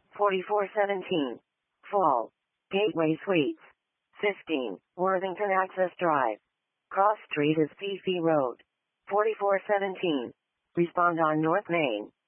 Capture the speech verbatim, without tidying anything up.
forty-four seventeen. Fall. Gateway Suites. fifteen. Worthington Access Drive. Cross Street is Fifi Road. forty-four seventeen. Respond on North Main.